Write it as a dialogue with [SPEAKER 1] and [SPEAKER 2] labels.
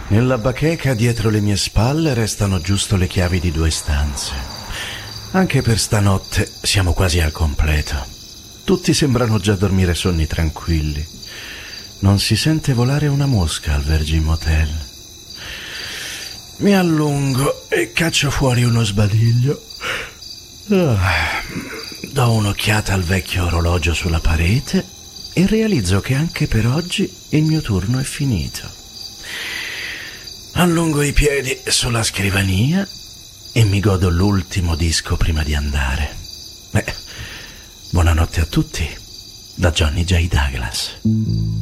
[SPEAKER 1] Nella bacheca dietro le mie spalle restano giusto le chiavi di 2 stanze. Anche per stanotte siamo quasi al completo. Tutti sembrano già dormire sonni tranquilli. Non si sente volare una mosca al Virgin Motel. Mi allungo e caccio fuori uno sbadiglio. Do un'occhiata al vecchio orologio sulla parete e realizzo che anche per oggi il mio turno è finito. Allungo i piedi sulla scrivania e mi godo l'ultimo disco prima di andare. Buonanotte a tutti, da Johnny J. Douglas.